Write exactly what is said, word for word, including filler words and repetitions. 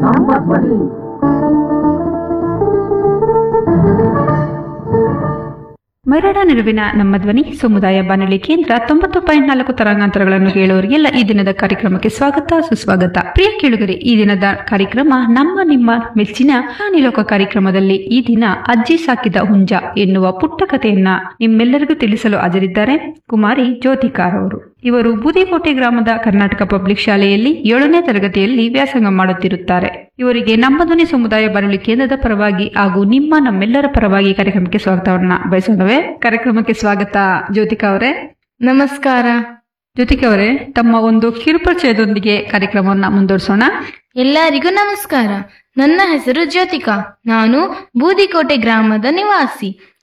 ನಮ್ಮ ಧ್ವನಿ. ಮರಡ ನಿಲುವಿನ ನಮ್ಮ ಧ್ವನಿ ಸಮುದಾಯ ಬಾನುಲಿ ಕೇಂದ್ರ ತೊಂಬತ್ತು ಪಾಯಿಂಟ್ ನಾಲ್ಕು ತರಂಗಾಂತರಗಳನ್ನು ಕೇಳುವವರಿಗೆಲ್ಲ ಈ ದಿನದ ಕಾರ್ಯಕ್ರಮಕ್ಕೆ ಸ್ವಾಗತ ಸುಸ್ವಾಗತ. ಪ್ರಿಯ ಕೇಳುಗರೆ, ಈ ದಿನದ ಕಾರ್ಯಕ್ರಮ ನಮ್ಮ ನಿಮ್ಮ ಮೆಚ್ಚಿನ ಪ್ರಾಣಿಲೋಕ ಕಾರ್ಯಕ್ರಮದಲ್ಲಿ ಈ ದಿನ ಅಜ್ಜಿ ಸಾಕಿದ ಹುಂಜ ಎನ್ನುವ ಪುಟ್ಟ ಕಥೆಯನ್ನ ನಿಮ್ಮೆಲ್ಲರಿಗೂ ತಿಳಿಸಲು ಹಾಜರಿದ್ದಾರೆ ಕುಮಾರಿ ಜ್ಯೋತಿಕಾರ್ ಅವರು. ಇವರು ಬೂದಿಕೋಟೆ ಗ್ರಾಮದ ಕರ್ನಾಟಕ ಪಬ್ಲಿಕ್ ಶಾಲೆಯಲ್ಲಿ ಏಳನೇ ತರಗತಿಯಲ್ಲಿ ವ್ಯಾಸಂಗ ಮಾಡುತ್ತಿರುತ್ತಾರೆ. ಇವರಿಗೆ ನಮ್ಮ ಧ್ವನಿ ಸಮುದಾಯ ಬಾನುಲಿ ಕೇಂದ್ರದ ಪರವಾಗಿ ಹಾಗೂ ನಿಮ್ಮ ನಮ್ಮೆಲ್ಲರ ಪರವಾಗಿ ಕಾರ್ಯಕ್ರಮಕ್ಕೆ ಸ್ವಾಗತವನ್ನ ಬಯಸೋಣವೇ. ಕಾರ್ಯಕ್ರಮಕ್ಕೆ ಸ್ವಾಗತ ಜ್ಯೋತಿಕಾ ಅವರೇ. ನಮಸ್ಕಾರ. ಜ್ಯೋತಿಕಾ ಅವರೇ, ತಮ್ಮ ಒಂದು ಕಿರುಪರಿಚಯದೊಂದಿಗೆ ಕಾರ್ಯಕ್ರಮವನ್ನ ಮುಂದುವರಿಸೋಣ. ಎಲ್ಲರಿಗೂ ನಮಸ್ಕಾರ. ನನ್ನ ಹೆಸರು ಜ್ಯೋತಿಕಾ. ನಾನು ಬೂದಿಕೋಟೆ ಗ್ರಾಮದ ನಿವಾಸಿ.